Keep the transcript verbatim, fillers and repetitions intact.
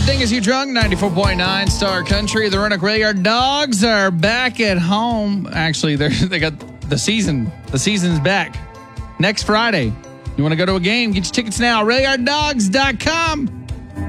Dingus You Drunk, ninety-four point nine Star Country. The Roanoke Rail Yard Dogs are back at home. Actually, they they got the season. The season's back. Next Friday. You want to go to a game? Get your tickets now. rail yard dogs dot com.